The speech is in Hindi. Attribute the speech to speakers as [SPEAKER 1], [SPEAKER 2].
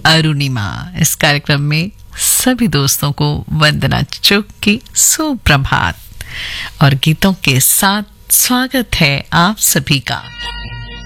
[SPEAKER 1] अरुणिमा। इस कार्यक्रम में सभी दोस्तों को वंदना चुग की सुप्रभात और गीतों के साथ स्वागत है आप सभी का।